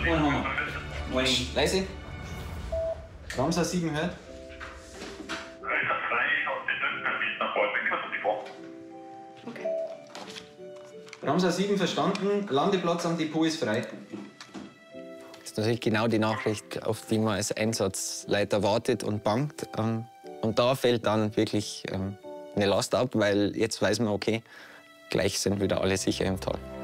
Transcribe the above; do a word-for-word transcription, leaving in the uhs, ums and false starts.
Einen haben wir. Einen. Leise. Ramsar sieben hört. Okay. Ramsar sieben verstanden, Landeplatz am Depot ist frei. Das ist natürlich genau die Nachricht, auf die man als Einsatzleiter wartet und bangt. Und da fällt dann wirklich eine Last ab, weil jetzt weiß man, okay, gleich sind wieder alle sicher im Tal.